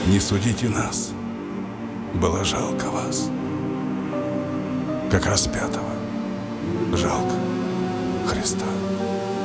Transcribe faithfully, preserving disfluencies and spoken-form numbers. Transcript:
Не судите нас, было жалко вас, как распятого жалко Христа.